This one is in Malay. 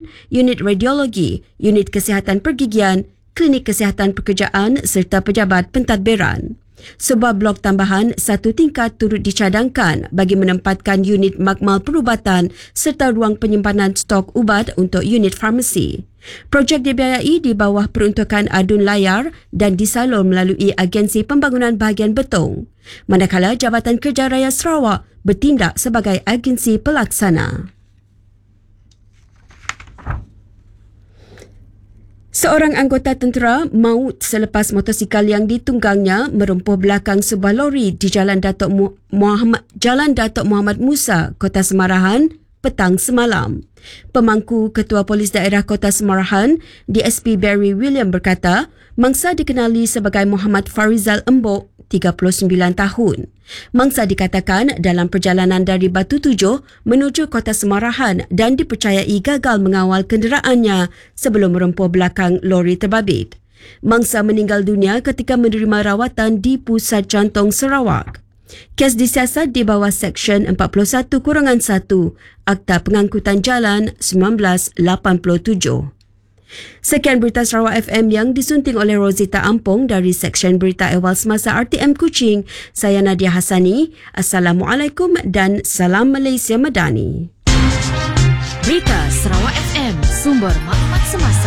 unit radiologi, unit kesihatan pergigian, klinik kesihatan pekerjaan serta pejabat pentadbiran. Sebuah blok tambahan satu tingkat turut dicadangkan bagi menempatkan unit makmal perubatan serta ruang penyimpanan stok ubat untuk unit farmasi. Projek dibiayai di bawah peruntukan adun layar dan disalur melalui Agensi Pembangunan Bahagian Betong, manakala Jabatan Kerja Raya Sarawak bertindak sebagai agensi pelaksana. Seorang anggota tentera maut selepas motosikal yang ditunggangnya merempuh belakang sebuah lori di Jalan Datuk Muhammad Musa, Kota Semarahan, petang semalam. Pemangku Ketua Polis Daerah Kota Semarahan, DSP Barry William berkata, mangsa dikenali sebagai Muhammad Farizal Embok, 39 tahun. Mangsa dikatakan dalam perjalanan dari Batu Tujuh menuju Kota Semarahan dan dipercayai gagal mengawal kenderaannya sebelum merempuh belakang lori terbabit. Mangsa meninggal dunia ketika menerima rawatan di Pusat Jantung Sarawak. Kes disiasat di bawah Seksyen 41-1 Akta Pengangkutan Jalan 1987. Sekian berita Sarawak FM yang disunting oleh Rosita Ampong dari Seksyen Berita Ehwal Semasa RTM Kuching. Saya Nadia Hassani. Assalamualaikum dan salam Malaysia Madani. Berita Sarawak FM, sumber maklumat semasa.